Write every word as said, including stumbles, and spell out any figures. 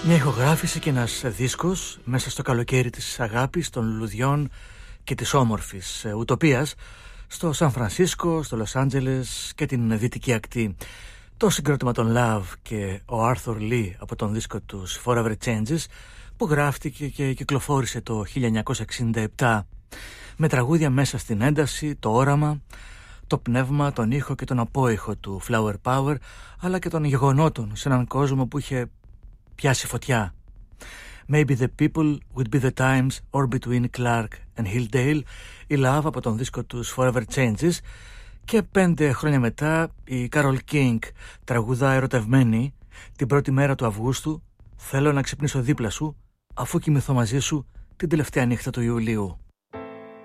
Μια ηχογράφηση και ένας δίσκος μέσα στο καλοκαίρι της αγάπης, των λουλουδιών και της όμορφης ουτοπίας στο Σαν Φρανσίσκο, στο Λος Άντζελες και την Δυτική Ακτή. Το συγκρότημα των Love και ο Άρθουρ Λι από τον δίσκο τους Forever Changes, που γράφτηκε και κυκλοφόρησε το χίλια εννιακόσια εξήντα επτά με τραγούδια μέσα στην ένταση, το όραμα, το πνεύμα, τον ήχο και τον απόϊχο του Flower Power, αλλά και των γεγονότων σε έναν κόσμο που είχε πιάσει φωτιά. Maybe the people would be the times or between Clark and Hilldale, η Love από τον δίσκο τους Forever Changes, και πέντε χρόνια μετά η Carole King τραγουδά ερωτευμένη την πρώτη μέρα του Αυγούστου, θέλω να ξυπνήσω δίπλα σου αφού κοιμηθώ μαζί σου την τελευταία νύχτα του Ιουλίου.